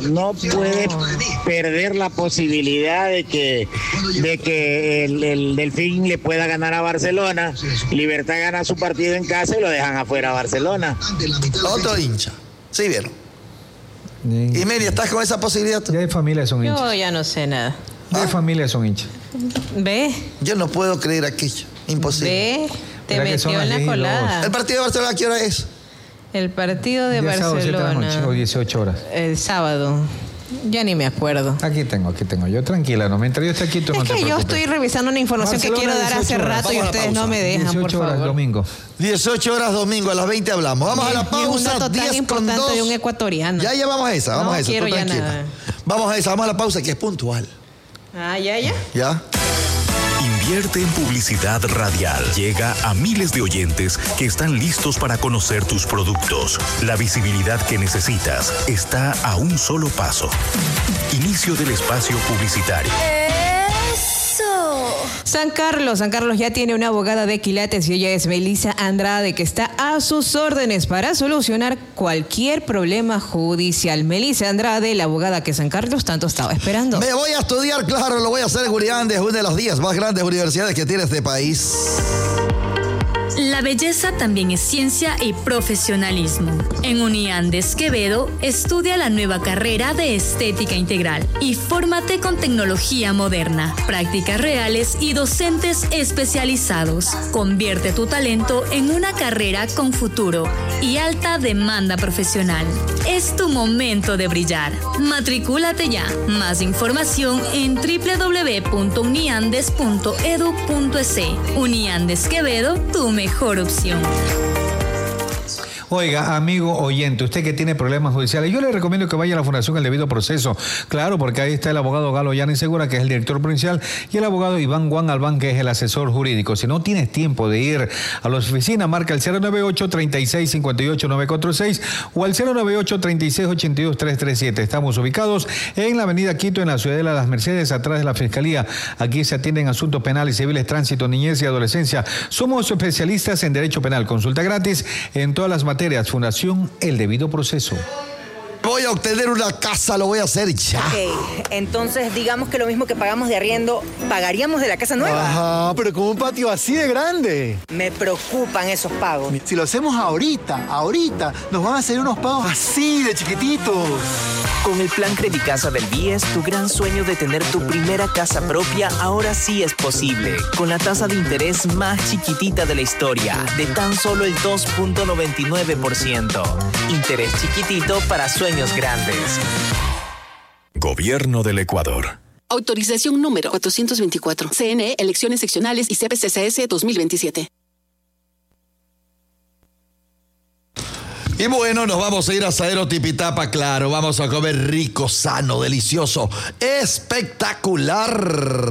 no puede perder la posibilidad de que el Delfín le pueda ganar a Barcelona. Libertad gana su partido en casa y lo dejan afuera a Barcelona. Otro hincha. Sí, vieron. Y Mary, ¿estás con esa posibilidad? Ya de familia son hinchas. Yo ya no sé nada. De familia son hinchas. ¿Ve? Yo no puedo creer aquello. Imposible. ¿Ve? Te metió en la colada. ¿El partido de Barcelona a qué hora es? El partido de Barcelona. Sábado, 7 de la noche, o 18 horas. El sábado. Ya ni me acuerdo. Aquí tengo. Yo tranquila, no. Mientras yo esté aquí, tú no te preocupes. Yo estoy revisando una información Barcelona, que quiero dar hace rato y ustedes no me dejan, 18 por favor. horas domingo. 18 horas domingo, a las 20 hablamos. Vamos a la pausa. Un dato tan importante de un ecuatoriano. Ya vamos a esa, vamos a esa. No quiero ya tranquila. nada. Vamos a esa, vamos a la pausa que es puntual. ¿Ya? ¿Ya? Invierte en publicidad radial. Llega a miles de oyentes que están listos para conocer tus productos. La visibilidad que necesitas está a un solo paso. Inicio del espacio publicitario. San Carlos ya tiene una abogada de quilates y ella es Melissa Andrade, que está a sus órdenes para solucionar cualquier problema judicial. Melissa Andrade, la abogada que San Carlos tanto estaba esperando. Me voy a estudiar, claro, lo voy a hacer en Uniandes, una de las 10 más grandes universidades que tiene este país. La belleza también es ciencia y profesionalismo. En Uniandes Quevedo, estudia la nueva carrera de Estética Integral y fórmate con tecnología moderna, prácticas reales y docentes especializados. Convierte tu talento en una carrera con futuro y alta demanda profesional. Es tu momento de brillar. Matricúlate ya. Más información en www.uniandes.edu.es. Uniandes Quevedo, tu mejor opción. Oiga, amigo oyente, usted que tiene problemas judiciales, yo le recomiendo que vaya a la Fundación El Debido Proceso. Claro, porque ahí está el abogado Galo Yanis Segura, que es el director provincial, y el abogado Iván Juan Albán, que es el asesor jurídico. Si no tienes tiempo de ir a la oficina, marca el 098-3658-946 o al 098-3682-337. Estamos ubicados en la avenida Quito, en la Ciudadela de las Mercedes, atrás de la Fiscalía. Aquí se atienden asuntos penales, civiles, tránsito, niñez y adolescencia. Somos especialistas en derecho penal. Consulta gratis en todas las materias. Fundación El Debido Proceso. Voy a obtener una casa, lo voy a hacer ya. Ok, entonces digamos que lo mismo que pagamos de arriendo, ¿pagaríamos de la casa nueva? Ajá, pero con un patio así de grande. Me preocupan esos pagos. Si lo hacemos ahorita, nos van a hacer unos pagos así de chiquititos. Con el plan Credicasa del BIES, tu gran sueño de tener tu primera casa propia ahora sí es posible. Con la tasa de interés más chiquitita de la historia, de tan solo el 2.99%. Interés chiquitito para sueños grandes. Gobierno del Ecuador. Autorización número 424. CNE, elecciones seccionales y CPCCS 2027. Y bueno, nos vamos a ir a Asadero Tipitapa, claro. Vamos a comer rico, sano, delicioso, espectacular.